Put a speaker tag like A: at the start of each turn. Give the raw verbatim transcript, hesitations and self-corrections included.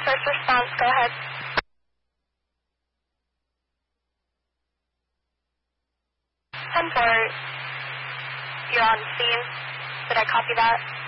A: First response, go ahead. ten four, you're on scene. Did I copy that?